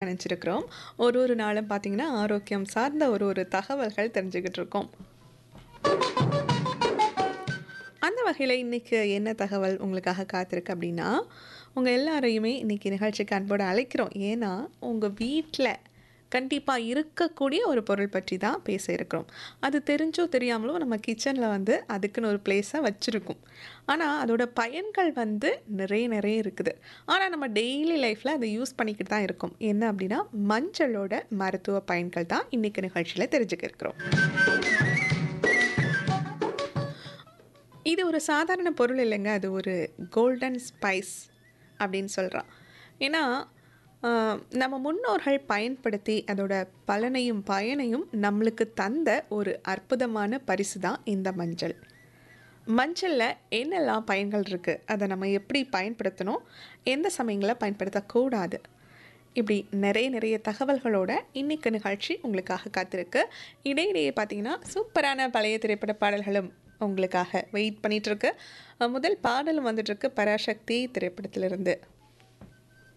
இணைஞ்சிருக்கிறோம். ஒரு நாளும் பார்த்தீங்கன்னா, ஆரோக்கியம் சார்ந்த ஒரு தகவல்கள் தெரிஞ்சுக்கிட்டு இருக்கோம். அந்த வகையில இன்னைக்கு என்ன தகவல் உங்களுக்காக காத்திருக்கு அப்படின்னா, உங்க எல்லாரையுமே இன்னைக்கு நிகழ்ச்சிக்கு அன்போடு அழைக்கிறோம். ஏன்னா, உங்க வீட்ல கண்டிப்பா இருக்கக்கூடிய ஒரு பொருள் பற்றி தான் பேச இருக்கிறோம். அது தெரிஞ்சோ தெரியாமலோ நம்ம கிச்சன்ல வந்து அதுக்குன்னு ஒரு பிளேஸ வச்சிருக்கோம். ஆனா, அதோட பயன்கள் வந்து நிறைய இருக்குது. ஆனா, நம்ம டெய்லி லைஃப்ல அத யூஸ் பண்ணிக்கிட்டு தான் இருக்கோம். என்ன அப்படின்னா, மஞ்சளோட மருத்துவ பயன்கள் தான் இன்னைக்கு நிகழ்ச்சியில தெரிஞ்சுக்க இருக்கிறோம். இது ஒரு சாதாரண பொருள் இல்லைங்க. அது ஒரு கோல்டன் ஸ்பைஸ் அப்படின்னு சொல்றான். ஏன்னா, அ நம்ம முன்னோர்கள் பயன்படுத்தி அதோட பலனையும், பயனையும் நம்மளுக்கு தந்த ஒரு அற்புதமான பரிசு தான் இந்த மஞ்சள். மஞ்சள்ல என்னெல்லாம் பயன்கள் இருக்கு? அத நம்ம எப்படி பயன்படுத்தணும்? எந்த சமயங்கள்ல பயன்படுத்தக்கூடாது? இப்படி நிறைய தகவல்களோட இன்னைக்கு நிகழ்ச்சி உங்களுக்காக காத்திருக்கு. இடையிடையே பார்த்தீங்கன்னா, சூப்பரான பழைய திரைப்பட பாடல்களும் உங்களுக்காக வெயிட் பண்ணிட்டு இருக்கு. முதல் பாடலும் வந்துட்டு இருக்கு பராசக்தி திரைப்படத்திலிருந்து.